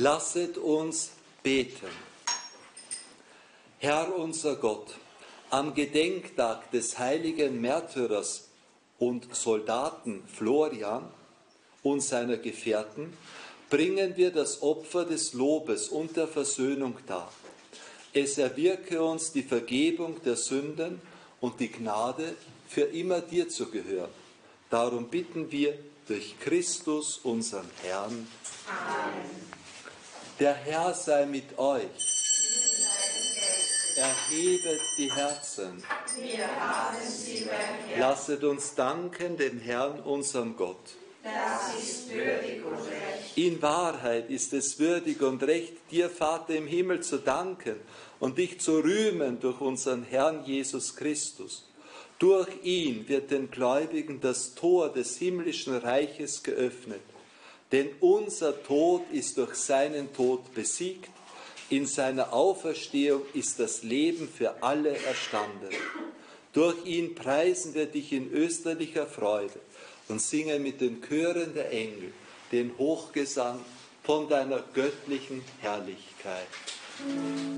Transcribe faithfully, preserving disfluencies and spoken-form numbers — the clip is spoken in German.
Lasset uns beten. Herr unser Gott, am Gedenktag des heiligen Märtyrers und Soldaten Florian und seiner Gefährten bringen wir das Opfer des Lobes und der Versöhnung dar. Es erwirke uns die Vergebung der Sünden und die Gnade, für immer dir zu gehören. Darum bitten wir durch Christus, unseren Herrn. Amen. Der Herr sei mit euch. Erhebet die Herzen. Wir haben sie beim Herrn. Lasset uns danken dem Herrn, unserem Gott. Das ist würdig und recht. In Wahrheit ist es würdig und recht, dir, Vater im Himmel, zu danken und dich zu rühmen durch unseren Herrn Jesus Christus. Durch ihn wird den Gläubigen das Tor des himmlischen Reiches geöffnet. Denn unser Tod ist durch seinen Tod besiegt. In seiner Auferstehung ist das Leben für alle erstanden. Durch ihn preisen wir dich in österlicher Freude und singen mit den Chören der Engel den Hochgesang von deiner göttlichen Herrlichkeit.